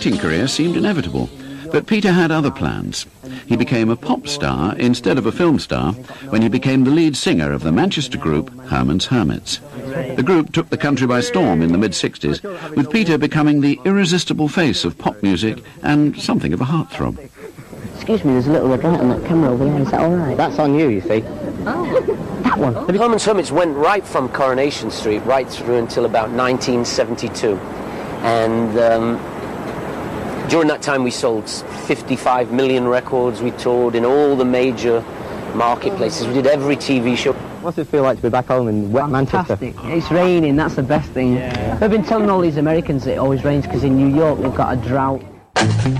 acting career seemed inevitable, but Peter had other plans. He became a pop star instead of a film star when he became the lead singer of the Manchester group Herman's Hermits. The group took the country by storm in the mid-60s, with Peter becoming the irresistible face of pop music and something of a heartthrob. Excuse me, there's a little red light on that camera over there, is that all right? That's on you see. Oh, that one. The Herman's Hermits went right from Coronation Street right through until about 1972. And during that time we sold 55 million records. We toured in all the major marketplaces. We did every TV show. What's it feel like to be back home in wet Manchester? It's raining, that's the best thing. Yeah. We've been telling all these Americans that it always rains because in New York they've got a drought.